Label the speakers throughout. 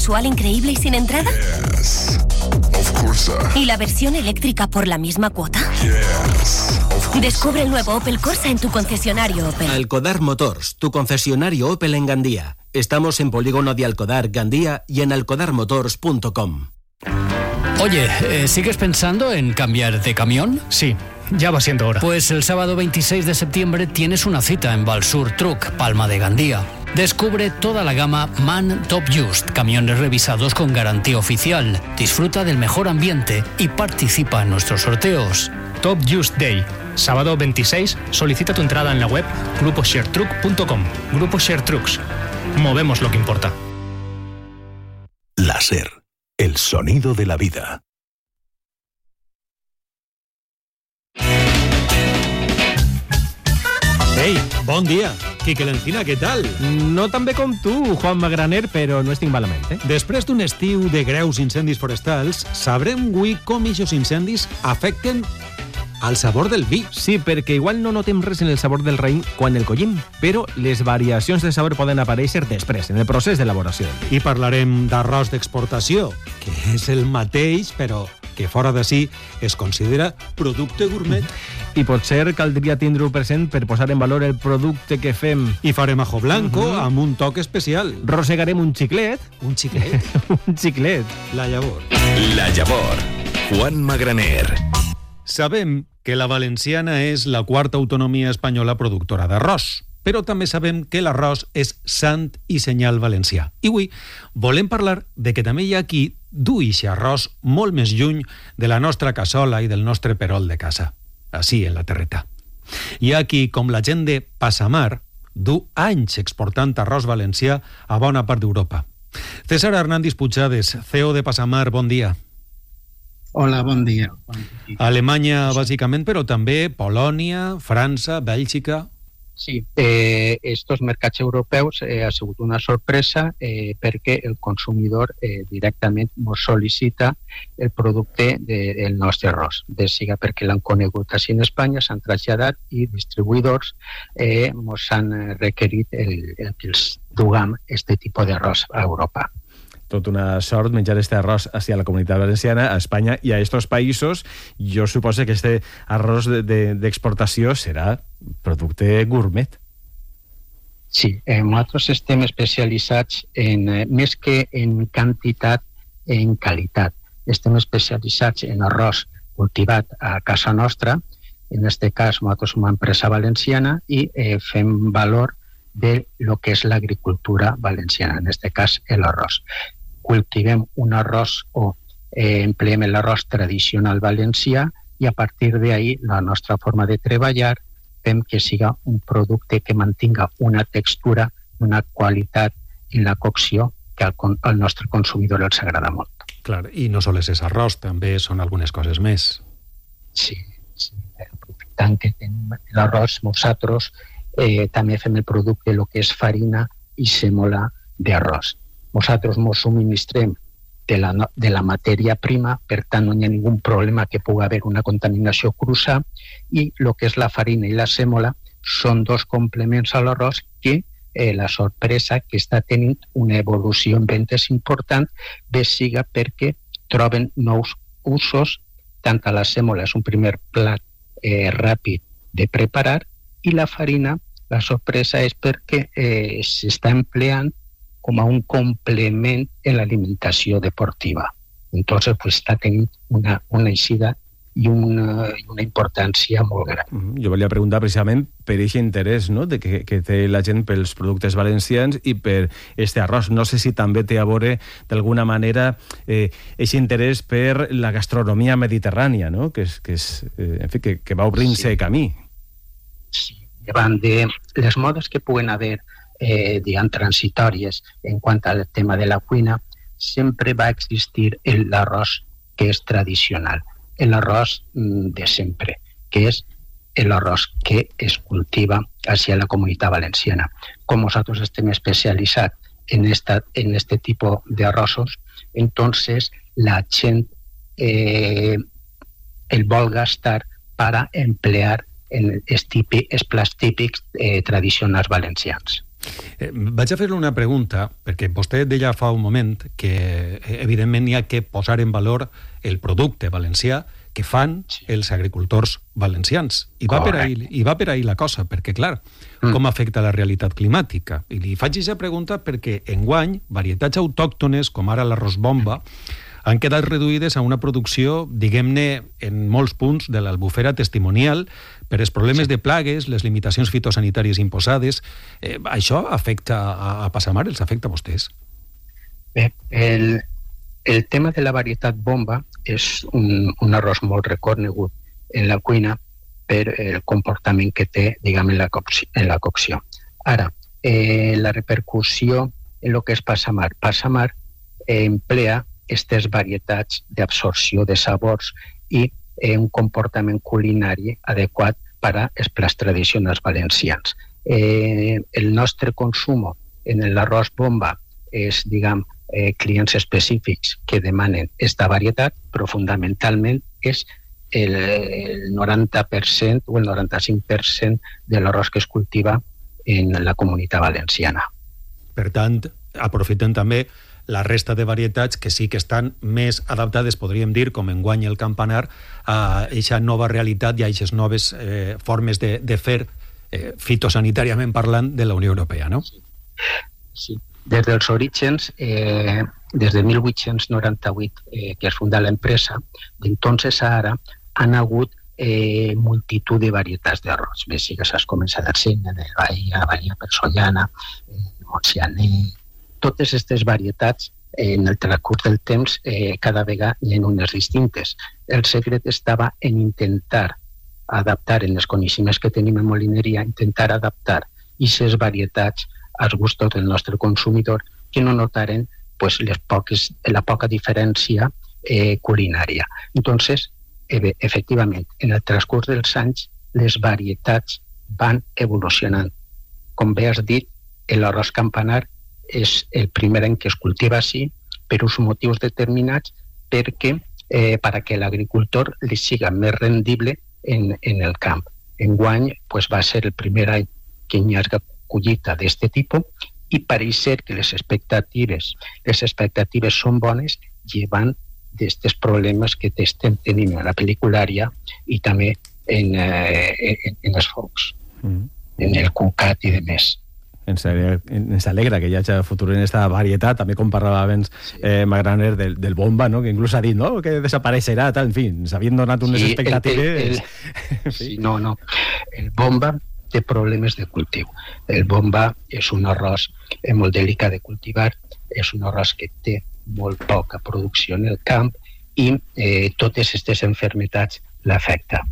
Speaker 1: ¿Mensual increíble y sin entrada?
Speaker 2: Yes, of course.
Speaker 1: ¿Y la versión eléctrica por la misma cuota?
Speaker 2: Yes, of course.
Speaker 1: Descubre el nuevo Opel Corsa en tu concesionario Opel.
Speaker 3: Alcodar Motors, tu concesionario Opel en Gandía. Estamos en Polígono de Alcodar, Gandía y en alcodarmotors.com.
Speaker 4: Oye, ¿sigues pensando en cambiar de camión?
Speaker 5: Sí, ya va siendo hora.
Speaker 4: Pues el sábado 26 de septiembre tienes una cita en Valsur Truck, Palma de Gandía. Descubre toda la gama MAN Top Just, camiones revisados con garantía oficial. Disfruta del mejor ambiente y participa en nuestros sorteos.
Speaker 5: Top Just Day, sábado 26, solicita tu entrada en la web gruposharetruck.com. Grupo Share Trucks. Movemos lo que importa.
Speaker 6: La SER, el sonido de la vida.
Speaker 7: Ei, bon dia. Quique l'Encina, què tal?
Speaker 8: No tan bé com tu, Juan Magraner, però no estic malament, eh?
Speaker 7: Després d'un estiu de greus incendis forestals, sabrem avui com aquests incendis afecten al sabor del vi.
Speaker 8: Sí, perquè igual no notem res en el sabor del raïm quan el collim, però les variacions de sabor poden aparèixer després, en el procés d'elaboració del vi.
Speaker 7: I parlarem d'arròs d'exportació, que és el mateix, però que fora d'ací es considera producte gourmet.
Speaker 8: I potser caldria tindre-ho present per posar en valor el producte que fem.
Speaker 7: I farem ajo blanco amb un toc especial.
Speaker 8: Rosegarem un xiclet.
Speaker 7: Un xiclet?
Speaker 8: Un xiclet.
Speaker 7: La llavor.
Speaker 6: La llavor. Juan Magraner.
Speaker 7: Sabem que la valenciana és la quarta autonomia espanyola productora d'arròs, però també sabem que l'arròs és sant i senyal valencià. I avui volem parlar de que també hi ha qui du ixe arròs molt més lluny de la nostra cassola i del nostre perol de casa, així en la terreta. Hi ha qui, com la gent de Passamar, du anys exportant arròs valencià a bona part d'Europa. César Hernández Puigades, CEO de Passamar, bon dia.
Speaker 9: Hola, bon dia.
Speaker 7: Alemanya, bàsicament, però també Polònia, França, Bèlgica...
Speaker 9: Sí, estos mercats europeus ha sigut una sorpresa perquè el consumidor directament ens sol·licita el producte del nostre arròs. Siga perquè l'han conegut així en Espanya, s'han traslladat i distribuïdors ens han requerit el que els duguem aquest tipus d'arròs a Europa.
Speaker 8: Tot una sort menjar este arròs hacia la comunitat valenciana, a Espanya i a estos països. Jo suposo que este arròs d'exportació serà producte gourmet.
Speaker 9: Sí, nosaltres estem especialitzats més que en quantitat, en qualitat. Estem especialitzats en arròs cultivat a casa nostra. En aquest cas, nosaltres som una empresa valenciana i fem valor de lo que és l'agricultura valenciana, en aquest cas l'arròs. Cultivem un arròs o empleem l'arròs tradicional valencià i a partir d'ahí la nostra forma de treballar fem que siga un producte que mantinga una textura, una qualitat en la cocció que al nostre consumidor els agrada molt.
Speaker 7: Clar, i no sols és arròs, també són algunes coses més.
Speaker 9: Sí. Aprofitant que tenim l'arròs, nosaltres també fem el producte, el que és farina i semola d'arròs. Nosaltres ens subministrem de la matèria prima, per tant no hi ha ningú problema que pugui haver una contaminació cruza, i el que és la farina i la sèmola són dos complements a l'arròs que la sorpresa que està tenint una evolució en ventes important, bé siga perquè troben nous usos, tant a la sèmola és un primer plat ràpid de preparar, i la farina, la sorpresa és perquè s'està empleant com a un complement en l'alimentació deportiva. Entonces, pues, està tenint una eixida i una importància molt gran.
Speaker 8: Jo volia preguntar precisament per aquest interès, no?, de que té la gent pels productes valencians i per este arròs. No sé si també té a veure d'alguna manera aquest interès per la gastronomia mediterrània, no?, que va obrint-se camí.
Speaker 9: Sí, davant de les modes que puguen haver transitòries en quant al tema de la cuina, sempre va existir l'arròs que és tradicional, l'arròs de sempre, que és l'arròs que es cultiva hacia la comunitat valenciana. Com nosaltres estem especialitzats en este tipus d'arrossos, entonces la gent el vol gastar per emplear els plats típics tradicionals valencians.
Speaker 7: Vaig a fer una pregunta, perquè vostè deia fa un moment que evidentment hi ha que posar en valor el producte valencià que fan els agricultors valencians. I va per ahí la cosa, perquè, clar, com afecta la realitat climàtica? I li faig aquesta pregunta perquè enguany varietats autòctones, com ara l'arròs bomba, han quedat reduïdes a una producció, diguem-ne, en molts punts de l'albufera testimonial per els problemes de plagues, les limitacions fitosanitàries imposades. Això afecta a Passamar, els afecta a vostès?
Speaker 9: Bé, el tema de la varietat bomba és un arròs molt reconegut en la cuina per el comportament que té, diguem, en la cocció. Ara, la repercussió en el que és Passamar. Passamar emplea aquestes varietats d'absorció de sabors i un comportament culinari adequat per als plats tradicionals valencians. El nostre consum en l'arròs bomba és, diguem, clients específics que demanen aquesta varietat, però fundamentalment és el 90% o el 95% de l'arròs que es cultiva en la comunitat valenciana.
Speaker 7: Per tant, aprofiten també la resta de varietats que sí que estan més adaptades, podríem dir, com enguany el campanar, a aquesta nova realitat i a aquestes noves formes de fer, fitosanitàriament parlant, de la Unió Europea, no?
Speaker 9: Sí. Des dels orígens, des de 1898, que es funda l'empresa, d'entonces a ara han hagut multitud de varietats d'arròs. Bé, sí que s'ha començat a Senya, de Bahia Persollana, Montsianer. Totes aquestes varietats, en el transcurs del temps, cada vegada hi ha unes distintes. El secret estava en intentar adaptar, en els coneixements que tenim en molineria, intentar adaptar aquestes varietats als gustos del nostre consumidor, que no notaren la poca diferència culinària. Entonces, efectivament, en el transcurs dels anys, les varietats van evolucionant. Com bé has dit, l'arròs campanar és el primer any que es cultiva així per uns motius determinats perquè que l'agricultor li siga més rendible en el camp. Enguany va ser el primer any que hi ha collita d'aquest tipus i pareix ser que les expectatives són bones llevant d'aquests problemes que estem tenint en la pel·liculària i també en els focs, en el cucat i demés.
Speaker 8: Ens alegra que hi hagi futur en aquesta varietat, també com parlava abans Magraner del bomba, no? Que inclús ha dit que desapareixerà, tal, en fi, s'havien donat unes expectatives.
Speaker 9: Sí, no. El bomba té problemes de cultiu. El bomba és un arròs molt delicat de cultivar, és un arròs que té molt poca producció en el camp i totes aquestes malalties l'afecta.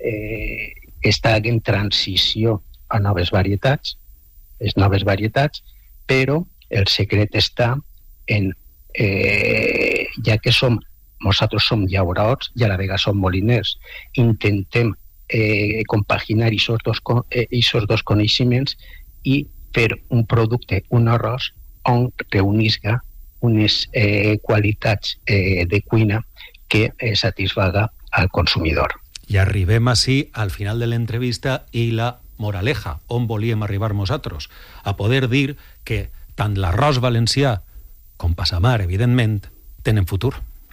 Speaker 9: Està en transició a noves varietats, però el secret està en, ja que nosaltres som llauraors i a la vegada som moliners, intentem compaginar aquests dos coneixements i fer un producte, un arròs, on reunisca unes qualitats de cuina que satisfaga al consumidor.
Speaker 7: I arribem així al final de l'entrevista i la moraleja, on volíem arribar nosaltres, a poder dir que tant l'arròs valencià com Passamar, evidentment, tenen futur.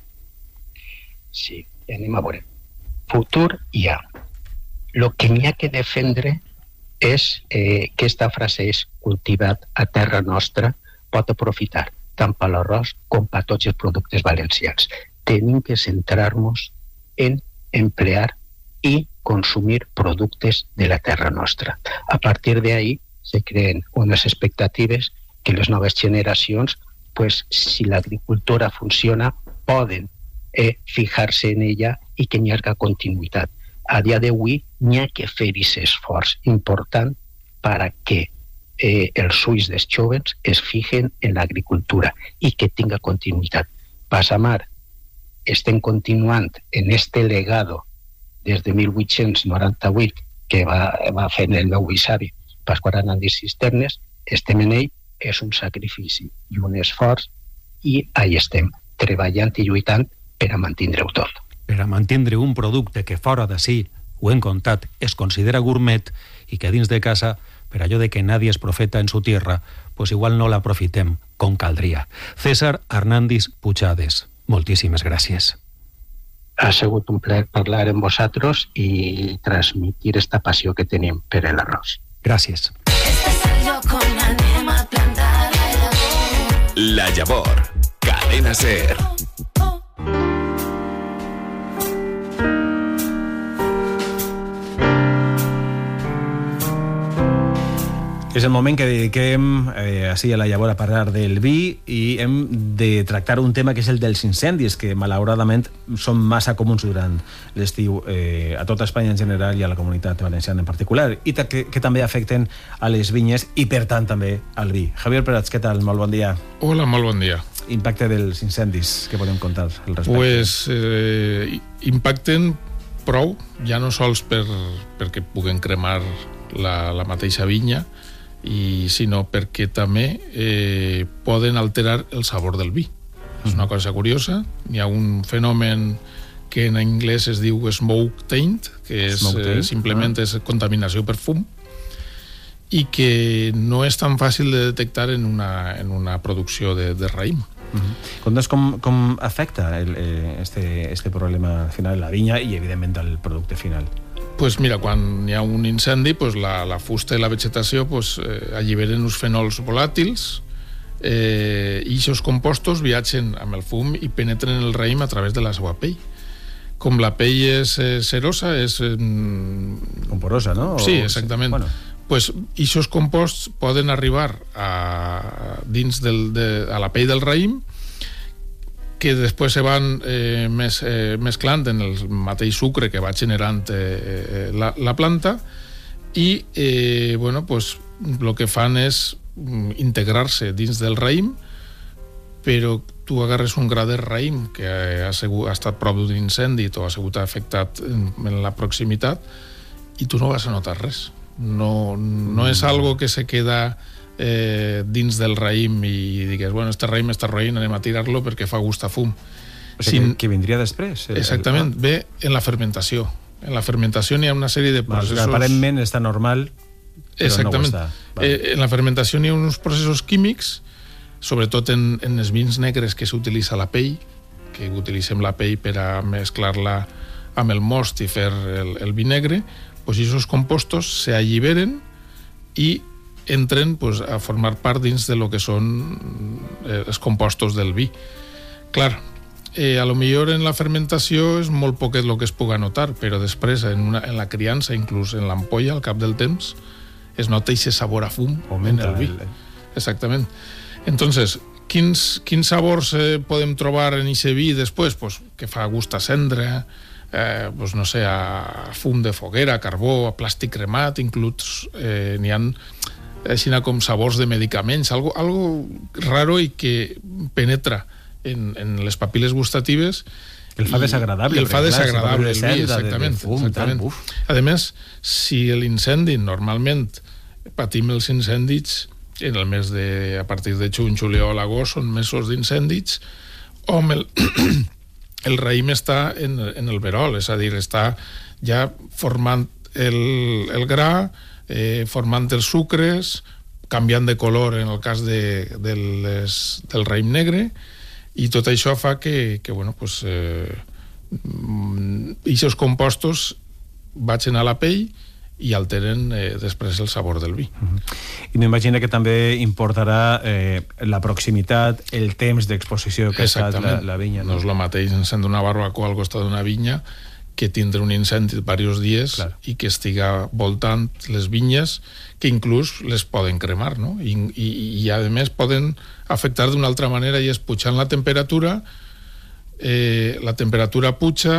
Speaker 9: Sí, anem a veure. Futur hi ha. El que n'hi ha que defendre és que aquesta frase és cultivat a terra nostra, pot aprofitar tant per l'arròs com per tots els productes valencians. Tenim que centrar-nos en emplear i consumir productes de la terra nostra. A partir d'ahí se creen unes expectatives que les noves generacions, si l'agricultura funciona, poden fijar-se en ella i que n'hi hagi continuïtat. A dia d'avui n'hi ha que fer aquest esforç important perquè els ulls dels joves es fijen en l'agricultura i que tinga continuïtat. Passamar, estem continuant en este legado des de 1898 que va fer el meu bisavi Pasqual Hernández Cisternes. Estem en ell, és un sacrifici i un esforç i ahí estem, treballant i lluitant per a mantindre-ho tot.
Speaker 7: Per a mantindre un producte que fora d'ací, ho hem contat, es considera gourmet i que dins de casa per allò de que nadie es profeta en su tierra, pues igual no l'aprofitem com caldria. César Hernández Puchades, moltíssimes gràcies.
Speaker 9: Ha sigut un plaer parlar amb vosaltres i transmitir esta passió que tenim per l'arròs.
Speaker 7: Gràcies.
Speaker 6: La Llavor, Cadena SER.
Speaker 8: És el moment que dediquem així a la Llavor a parlar del vi i hem de tractar un tema que és el dels incendis, que malauradament són massa comuns durant l'estiu a tota Espanya en general i a la Comunitat Valenciana en particular, i que també afecten a les vinyes i per tant també al vi. Javier Prats, què tal? Molt bon dia.
Speaker 10: Hola, molt bon dia.
Speaker 8: Impacte dels incendis, què podem contar al respecte?
Speaker 10: Pues impacten prou, ja no sols perquè puguen cremar la mateixa vinya, sinó perquè també poden alterar el sabor del vi. És una cosa curiosa. Hi ha un fenomen que en anglès es diu smoke taint, que és simplement és contaminació per fum, i que no és tan fàcil de detectar en una producció de raïm.
Speaker 8: Contes com afecta este problema al final la vinya i evidentment el producte final?
Speaker 10: Pues mira, quan hi ha un incendi, pues la fusta i la vegetació pues, alliberen uns fenols volàtils i aquests compostos viatgen amb el fum i penetren el raïm a través de la seva pell. Com la pell és cerosa, és...
Speaker 8: Com porosa, no?
Speaker 10: Sí, exactament. Bueno. Pues aquests composts poden arribar dins a la pell del raïm, que després se van mesclant en el mateix sucre que va generant la planta i bueno, pues, el que fan és integrar-se dins del raïm, però tu agarres un gra de raïm que ha estat prop d'un incendi o ha sigut afectat en la proximitat i tu no vas a notar res. No és algo que se queda dins del raïm i digues, bueno, este raïm està roïn, anem a tirar-lo perquè fa gust a fum.
Speaker 8: O sigui, que vindria després?
Speaker 10: Exactament, ve en la fermentació. En la fermentació n'hi ha una sèrie de processos...
Speaker 8: Aparentment està normal, però
Speaker 10: exactament.
Speaker 8: No ho està. Vale.
Speaker 10: En la fermentació n'hi ha uns processos químics, sobretot en els vins negres que s'utilitza la pell, que utilitzem la pell per a mesclar-la amb el most i fer el vi negre, doncs aquests compostos s'alliberen i entren pues, a formar part dins de lo que són els compostos del vi. Clar, a lo millor en la fermentació és molt poquet el que es puga notar, però després en la criança, inclús en l'ampolla, al cap del temps, es nota aquest sabor a fum en el vi. Exactament. Entonces, quins sabors podem trobar en aquest vi després? Pues, que fa gust a cendra, pues, no sé, a fum de foguera, a carbó, a plàstic cremat, inclús n'hi ha així com sabors de medicaments, algo raro i que penetra en les papil·les gustatives.
Speaker 8: El fa desagradable.
Speaker 10: I el fa desagradable, el vi, exactament. A més, si l'incendi, normalment patim els incendis en el mes a partir de juny, juliol, agost, són mesos d'incendis, on el raïm està en el verol, és a dir, està ja formant el gra, formant els sucres, canviant de color en el cas del raïm negre, i tot això fa que bueno, pues, aquests compostos vagin a la pell i alteren després el sabor del vi.
Speaker 8: I m'imagino que també importarà la proximitat, el temps d'exposició que ha estat la vinya.
Speaker 10: No és el mateix encendre una barbacoa al costat d'una vinya que tindre un incendi diversos dies i que estiga voltant les vinyes, que inclús les poden cremar, no? I a més poden afectar d'una altra manera, i és pujant la temperatura puja,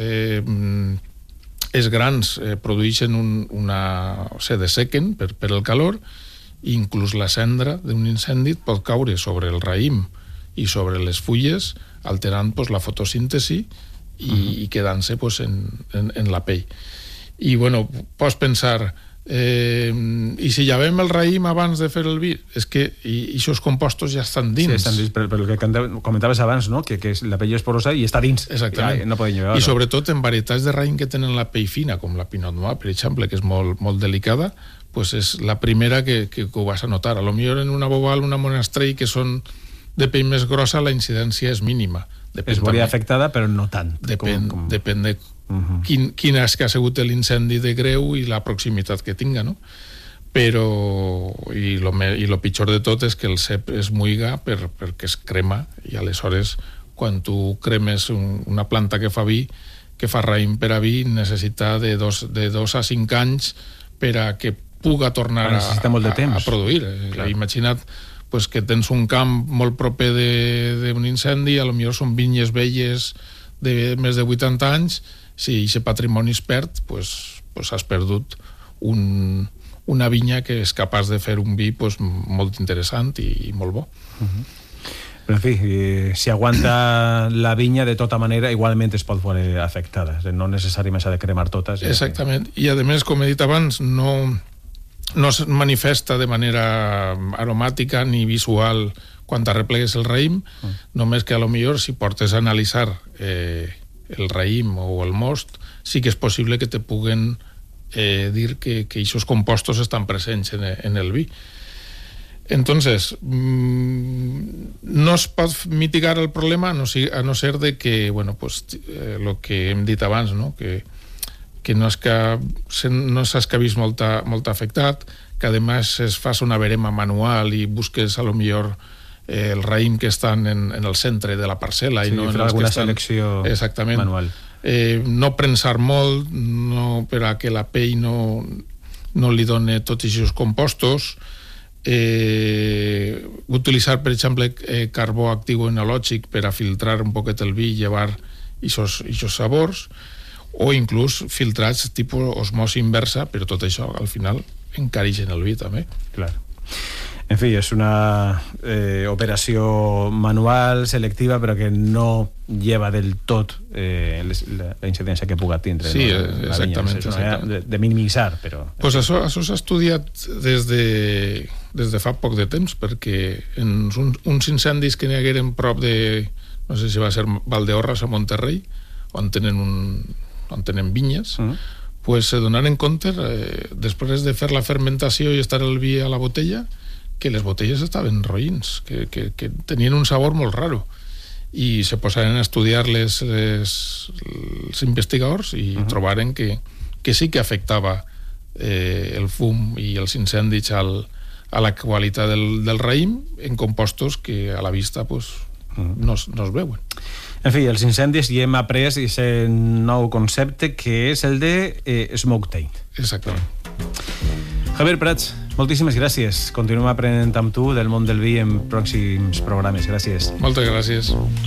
Speaker 10: els grans produeixen se dessequen per el calor, i inclús la cendra d'un incendi pot caure sobre el raïm i sobre les fulles, alterant pues, la fotosíntesi i quedant-se pues, en la pell. I bueno, pots pensar, i si llavem el raïm abans de fer el vi, és que aquests compostos ja estan dins.
Speaker 8: Sí, estan dins, per el que comentaves abans, no? que la pell és porosa i està dins.
Speaker 10: Exactament.
Speaker 8: No poden llevar.
Speaker 10: I sobretot en varietats de raïm que tenen la pell fina, com la Pinot Noir, per exemple, que és molt, molt delicada, pues és la primera que ho vas a notar. A lo millor en una Boval, una Monastrell, que són de pell més grossa, la incidència és mínima.
Speaker 8: Es veuria afectada, però no tant.
Speaker 10: Depèn de quin és que ha sigut l'incendi de greu i la proximitat que tinga, no? Però i lo pitjor de tot és que el cep es muiga perquè es crema, i aleshores quan tu cremes una planta que fa vi, que fa raïm per a vi, necessita de 2 a 5 anys per a que puga tornar a produir. Clar. Imagina't pues, que tens un camp molt proper d'un incendi, a lo millor són vinyes velles de més de 80 anys, si aquest patrimoni es perd, pues has perdut una vinya que és capaç de fer un vi pues, molt interessant i molt bo.
Speaker 8: Però, en fi, si aguanta la vinya, de tota manera, igualment es pot veure afectada. No necessàriament s'ha de cremar totes.
Speaker 10: Exactament. I, a més, com he dit abans, no es manifesta de manera aromàtica ni visual quan arreplegues el raïm, només que a lo millor si portes a analitzar el raïm o el most, sí que és possible que te puguen dir que aquests compostos estan presents en el vi. Entonces, no es pot mitigar el problema a no ser de que, bueno, pues, lo que hem dit abans, no? Que no és que vist molt afectat, que a més es fas una verema manual i busques a lo millor el raïm que estan en el centre de la parcel·la,
Speaker 8: sí,
Speaker 10: i no en els que estan...
Speaker 8: selecció manual.
Speaker 10: No prensar molt, no, per a que la pell no li doni tots aquests compostos, utilitzar, per exemple, carbó actiu enològic per a filtrar un poquet el vi i llevar aquests sabors, o inclús filtrats tipus osmosi inversa, però tot això al final encareix en el vi també.
Speaker 8: Clar. En fi, és una operació manual, selectiva, però que no lleva del tot la incidència que puga tindre.
Speaker 10: Sí,
Speaker 8: no?
Speaker 10: exactament.
Speaker 8: És una manera de minimitzar, però...
Speaker 10: Pues això s'ha estudiat des de fa poc de temps, perquè en uns incendis que n'hi hagueren prop de, no sé si va ser Valdeorras a Monterrey, on tenen vinyes, pues se donaren compte, després de fer la fermentació i estar el vi a la botella, que les botelles estaven roïns, que tenien un sabor molt raro, i se posaren a estudiar-les els investigadors i trobaren que sí que afectava el fum i els incendis a la qualitat del raïm en compostos que a la vista pues, no es veuen.
Speaker 8: En fi, els incendis, i hem après aquest nou concepte que és el de smoke taint.
Speaker 10: Exactament.
Speaker 8: Javier Prats, moltíssimes gràcies. Continuem aprenent amb tu del món del vi en pròxims programes. Gràcies.
Speaker 10: Moltes gràcies.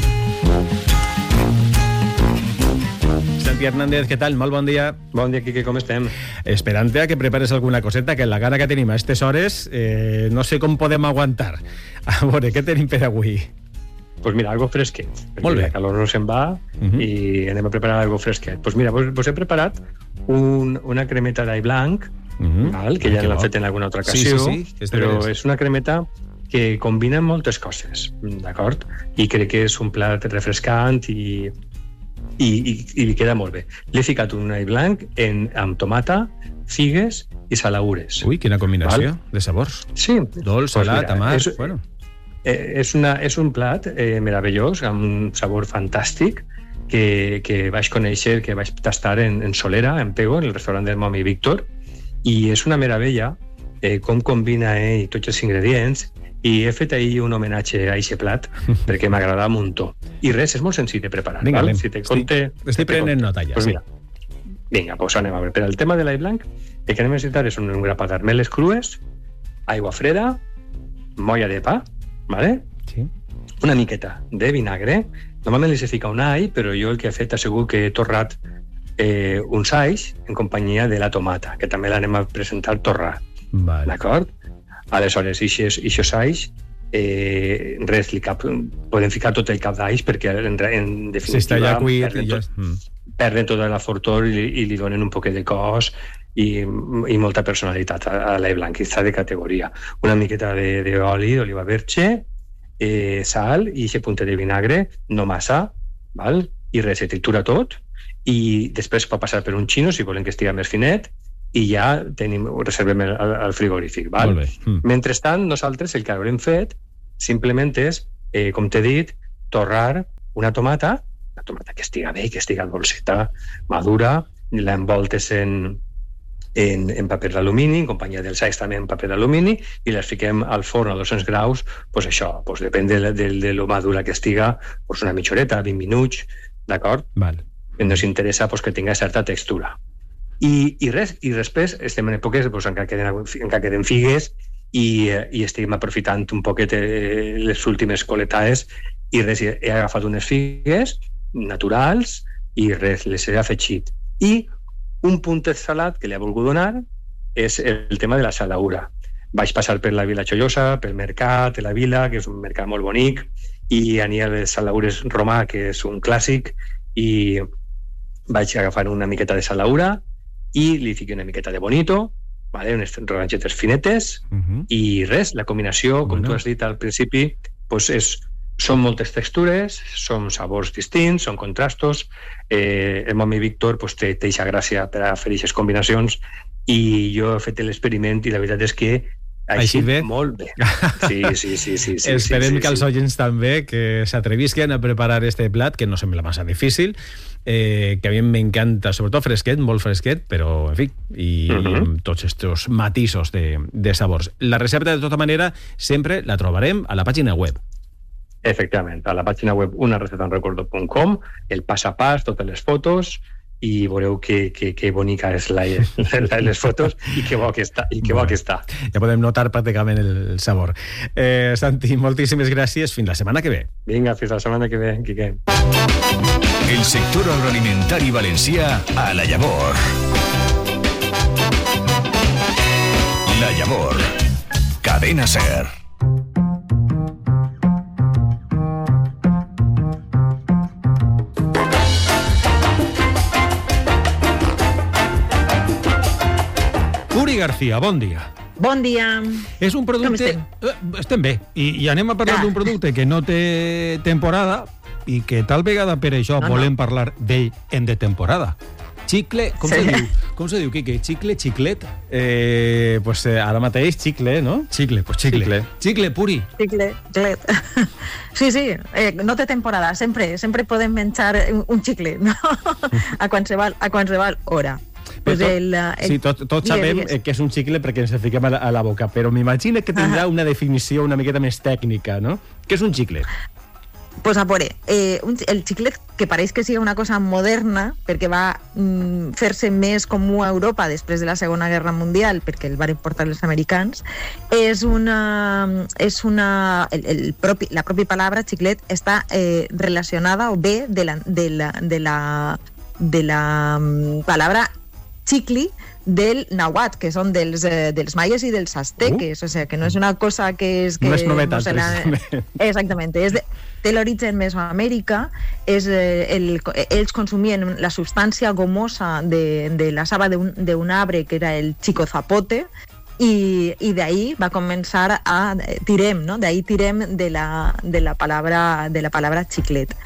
Speaker 8: Santi Hernández, què tal? Molt bon dia.
Speaker 11: Bon dia, Quique, com estem?
Speaker 8: Esperant-te a que prepares alguna coseta, que la gana que tenim a aquestes hores no sé com podem aguantar. A veure, què tenim per avui?
Speaker 11: Pues mira, algo fresquet.
Speaker 8: Molt bé.
Speaker 11: La calor no se'n va i anem a preparar algo fresquet. Pues mira, vos he preparat una cremeta d'all blanc, que ja l'han fet en alguna altra ocasió,
Speaker 8: sí,
Speaker 11: però és una cremeta que combina moltes coses, d'acord? I crec que és un plat refrescant i li queda molt bé. L'he ficat un all blanc amb tomata, figues i salaures.
Speaker 8: Ui, quina combinació de sabors.
Speaker 11: Sí.
Speaker 8: Dolç, salat, amarg, bueno...
Speaker 11: És un plat meravellós, amb un sabor fantàstic, que vaig conèixer, que vaig tastar en Solera, en Pego, en el restaurant del Momi Víctor, i és una meravella com combina tots els ingredients, i he fet ahir un homenatge a aquest plat perquè m'agrada un muntó. I res, és molt senzill de preparar.
Speaker 8: Vinga,
Speaker 11: val? Si
Speaker 8: estic prenent nota ja.
Speaker 11: Pues mira, vinga, pues anem a veure. Per al tema de l'all blanc, el que anem a necessitar és un grapat d'armeles crues, aigua freda, molla de pa, ¿vale?
Speaker 8: Sí.
Speaker 11: Una miqueta de vinagre. Normalment li se fica un all, però jo el que he fet ha sigut que he torrat uns alls en companyia de la tomata, que també l'anem a presentar torrat.
Speaker 8: Vale.
Speaker 11: D'acord? Aleshores, ixos alls, res, podem ficar tot el cap d'alls perquè en definitiva perden tota la fortor i li donen un poquet de cos i molta personalitat a l'all blanc, i està de categoria. Una miqueta d'oli, d'oliva verge, sal i aquest puntet de vinagre, no massa, val? I res, se tritura tot, i després pot passar per un xino si volen que estigui més finet, i ja reservem el frigorífic. Val?
Speaker 8: Molt bé.
Speaker 11: Mentrestant, nosaltres el que haurem fet simplement és, com t'he dit, torrar una tomata que estiga bé, que estiga dolceta, madura, l'envoltes en paper d'alumini, en companyia dels alls també en paper d'alumini, i les fiquem al forn a 200 graus, doncs això, depèn de lo madura que estiga, una mitja horeta, 20 minuts, d'acord?
Speaker 8: Val.
Speaker 11: Ens interessa que tinga certa textura. I després estem en èpoques encara queden figues i estem aprofitant un poquet les últimes coletades i res, he agafat unes figues naturals i res, les he afegit. I un puntet salat que li he volgut donar és el tema de la salaura. Vaig passar per la Vila Xollosa, pel mercat de la Vila, que és un mercat molt bonic, i n'hi ha les salaures romà, que és un clàssic, i vaig agafar una miqueta de salaura i li fiqué una miqueta de bonito, vale? Unes rodanxetes finetes, i res, la combinació, com tu has dit al principi, són moltes textures, són sabors distints, són contrastos. El meu amic Víctor té eixa gràcia per a fer aquestes combinacions i jo he fet l'experiment i la veritat és que així bé? Molt bé. Sí.
Speaker 8: Esperem que els oients també que s'atrevisquen a preparar este plat, que no sembla massa difícil, que a mi m'encanta, sobretot fresquet, molt fresquet, però, en fi, i amb tots estos matisos de sabors. La recepta, de tota manera, sempre la trobarem a la pàgina web.
Speaker 11: Efectivament, a la pàgina web unarecetaenrecuerdo.com, el pas a pas, totes les fotos, i veureu que bonica és les fotos i que bo que està.
Speaker 8: Ja podem notar pràcticament el sabor. Santi, moltíssimes gràcies. Fins la setmana que ve.
Speaker 11: Vinga, fins la setmana que ve, Quique.
Speaker 6: El sector agroalimentari valencià a La Llavor. La Llavor. Cadena SER.
Speaker 7: Uri García, bon dia.
Speaker 12: Bon dia.
Speaker 7: És un producte... Estem bé. I anem a parlar d'un producte que no té temporada i que tal vegada per això volem parlar d'ell en de temporada. Xicle, com se diu? Com se diu, Quique? Xicle, xiclet?
Speaker 8: Ara mateix, xicle, no?
Speaker 7: Xicle, pues xicle. Xicle, Puri.
Speaker 12: Xicle, xiclet. Sí, no té temporada. Sempre podem menjar un xicle, no? A qualsevol hora.
Speaker 8: Tots sabem que és un xicle perquè ens el fiquem a la boca, però m'imagino que tindrà una definició una miqueta més tècnica, no? Què és un xicle?
Speaker 12: Pues a veure, el xiclet, que pareix que sigui una cosa moderna, perquè va fer-se més comú a Europa després de la Segona Guerra Mundial, perquè el van importar els americans, la pròpia paraula xiclet està relacionada o ve de la paraula xicli del nàhuatl, que són dels maies i dels azteques, o sigui, que no és una cosa que és...
Speaker 8: No és novetat, precisament.
Speaker 12: Exactament, té l'origen Mesoamèrica, ells consumien la substància gomosa de la saba d'un arbre que era el chico zapote, i d'ahí va començar a... tirem de la paraula xiclet.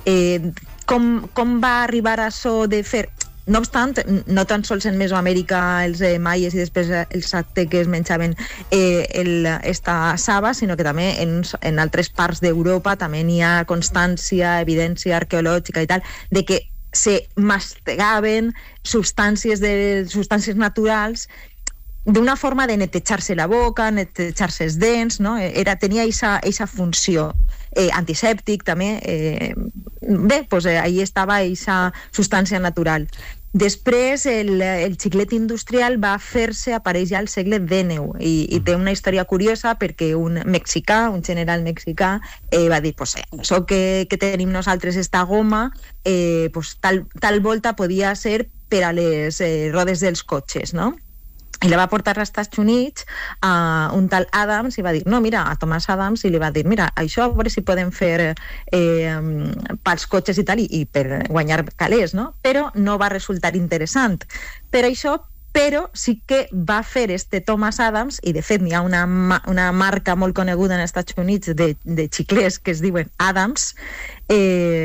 Speaker 12: Com va arribar a això de fer... No obstant, no tan sols en Mesoamèrica els maies i després els azteques menjaven esta saba, sinó que també en altres parts d'Europa també n'hi ha constància, evidència arqueològica i tal, de que se mastegaven substàncies naturals d'una forma de netejar-se la boca, netejar-se els dents, no? Tenia aquesta funció. Antisèptic també. Ahí estava aquesta substància natural. Després el xiclet industrial va fer-se aparèixer al segle XIX i té una història curiosa perquè un general mexicà va dir, això que tenim nosaltres esta goma, tal volta podia ser per a les rodes dels cotxes, no? I la va portar als Estats Units a un tal Adams i va dir, a Thomas Adams, i li va dir, això a veure si podem fer pels cotxes i tal, i per guanyar calés, no? Però no va resultar interessant. Per això, però sí que va fer Thomas Adams, i de fet n'hi ha una marca molt coneguda en els Estats Units de xiclets que es diuen Adams,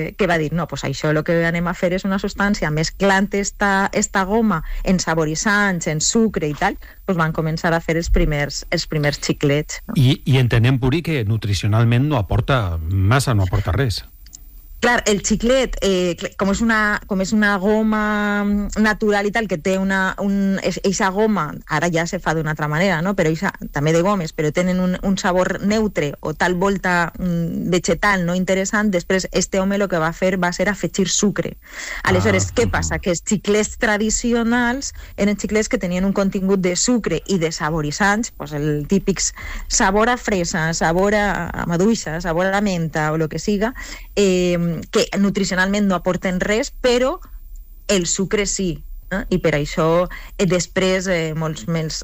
Speaker 12: que va dir, no, pues això el que anem a fer és una substància mesclant esta goma en saboritzants, en sucre i tal, pues van començar a fer els primers xiclets. No?
Speaker 7: I entenem, Puri, que nutricionalment no aporta massa, no aporta res.
Speaker 12: Clar, el xiclet, com és una goma natural i tal, que té eixa goma, ara ja se fa d'una altra manera, no? Però també de gomes, però tenen un sabor neutre o tal volta vegetal no interessant, després este home el que va fer va ser afegir sucre. Aleshores, què passa? Que els xiclets tradicionals eren xiclets que tenien un contingut de sucre i de saboritzants, pues el típic sabor a fresa, sabor a maduixa, sabor a menta o el que siga, que nutricionalment no aporten res, però el sucre sí. I per això després, molts més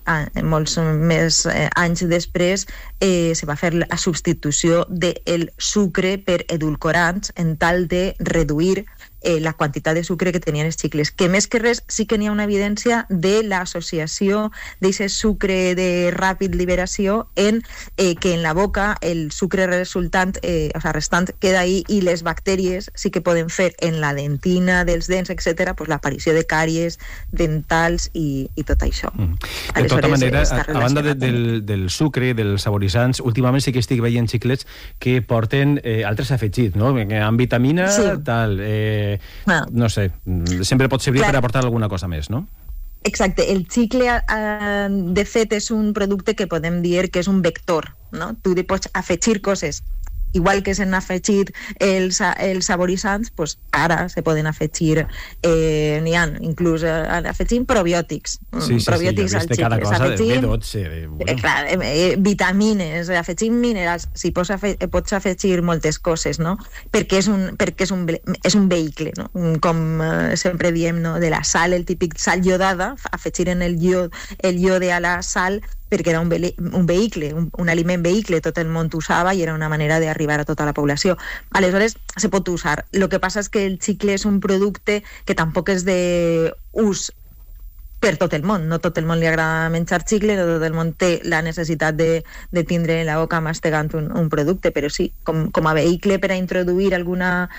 Speaker 12: anys després, se va fer la substitució del sucre per edulcorants en tal de reduir la quantitat de sucre que tenien els xicles, que més que res sí que n'hi ha una evidència de l'associació d'aquest sucre de ràpid liberació en que en la boca el sucre restant queda ahí i les bactèries sí que poden fer en la dentina dels dents, etc., pues, l'aparició de càries dentals i tot això.
Speaker 8: De tota manera, a banda del sucre, dels saboritzants, últimament sí que estic veient xiclets que porten altres afegits, no? Amb vitamina, tal... no sé, sempre pot servir per aportar alguna cosa més, no?
Speaker 12: Exacte, el xicle de fet és un producte que podem dir que és un vector, no? Tu pots afegir coses igual que s'han afegit els saboritzants, pues ara se poden afegir, n'hi ha, inclús afegint probiòtics. Probiòtics al xicle.
Speaker 8: Cada cosa de B12.
Speaker 12: Clar, vitamines, afegint minerals, si pots afegir moltes coses, no? Perquè és un vehicle, no? Com sempre diem, no? De la sal, el típic sal iodada, afegir en el iode a la sal, perquè era un vehicle, un aliment vehicle, tot el món usava i era una manera d'arribar a tota la població. Aleshores, se pot usar. El que passa és que el xicle és un producte que tampoc és d'ús per tot el món. No tot el món li agrada menjar xicle, no tot el món té la necessitat de tindre en la boca mastegant un producte, però sí, com a vehicle per a introduir alguna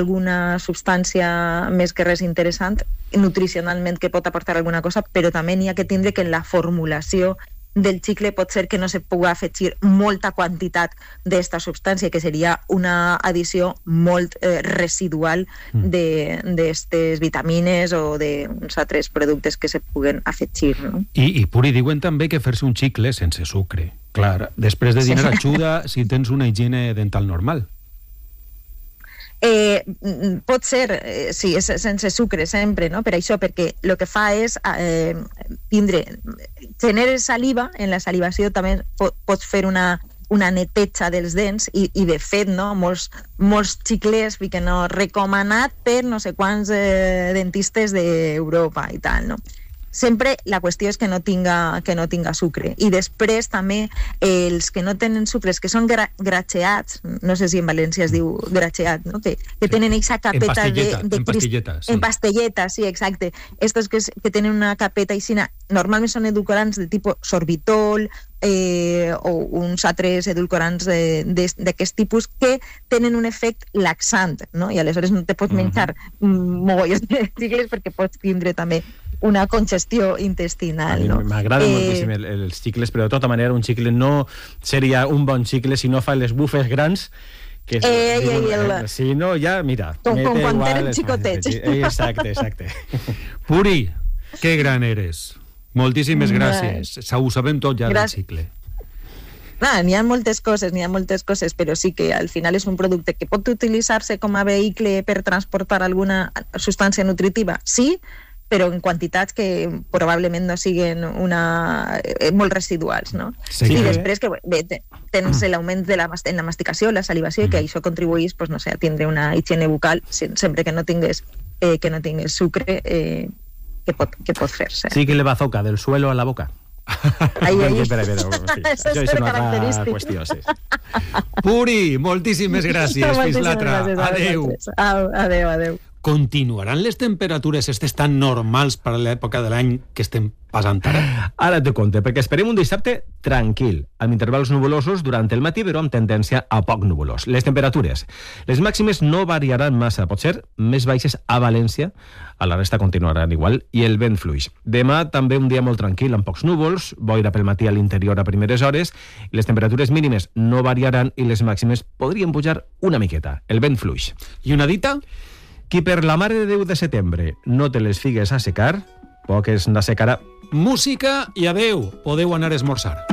Speaker 12: substància més que res interessant, nutricionalment que pot aportar alguna cosa, però també n'hi ha que tindre que en la formulació del xicle pot ser que no se pugui afegir molta quantitat d'esta substància, que seria una addició molt residual d'estes vitamines o d'uns altres productes que se puguen afegir. No?
Speaker 7: I Puri, diuen també que fer-se un xicle sense sucre. Clar, després de dinar ajuda si tens una higiene dental normal.
Speaker 12: Pot ser, sí, és sense sucre sempre, no? Per això, perquè el que fa és genera saliva, en la salivació també pots fer una neteja dels dents i de fet, no? Molts xiclers fiquen recomanat per no sé quants dentistes d'Europa i tal, no? Sempre la qüestió és que no tinga sucre. I després també els que no tenen sucres, que són gracheats, no sé si en València es diu gracheat, no? que tenen aquesta capeta
Speaker 7: en pastilletes.
Speaker 12: En pastilletes, sí, exacte. Estos que tenen una capeta aixina, normalment són edulcorants de tipus sorbitol o uns altres edulcorants d'aquest tipus que tenen un efecte laxant, no? I aleshores no te pots menjar mogollons de xicles perquè pots tindre també una congestió intestinal.
Speaker 8: A mi m'agraden moltíssim els xicles, però de tota manera un xicle no seria un bon xicle si no fa les bufes grans que si no, ja, mira,
Speaker 12: com quan tenen xicotets.
Speaker 8: Exacte.
Speaker 7: Puri, que gran eres. Moltíssimes gràcies. Ho sabem tot ja del xicle.
Speaker 12: N'hi ha moltes coses, però sí que al final és un producte que pot utilitzar-se com a vehicle per transportar alguna substància nutritiva, sí, però en quantitats que probablement no siguin molt residuals, no? Sí. I després que tens l'augment en la masticació, la salivació, que això contribuís, pues, no sé, a tindre una higiene bucal sempre que no tingues sucre, que pot fer-se.
Speaker 8: Sí que le bazooka del suelo a la boca.
Speaker 12: Això és una altra
Speaker 8: qüestió, sí.
Speaker 7: Puri, moltíssimes gràcies. Fins l'altra. Adéu.
Speaker 12: Adéu.
Speaker 7: continuaran les temperatures tan normals per a l'època de l'any que estem passant ara?
Speaker 8: Ara te conte, perquè esperem un dissabte tranquil, amb intervals nuvolosos durant el matí, però amb tendència a poc nuvolós. Les temperatures. Les màximes no variaran massa, potser més baixes a València, a la resta continuaran igual, i el vent fluix. Demà també un dia molt tranquil, amb pocs núvols, boira pel matí a l'interior a primeres hores, i les temperatures mínimes no variaran i les màximes podrien pujar una miqueta. El vent fluix.
Speaker 7: I una dita?
Speaker 8: Qui per la Mare de Déu de setembre no té les figues a secar, poques n'assecarà.
Speaker 7: Música i adeu, podeu anar a esmorzar.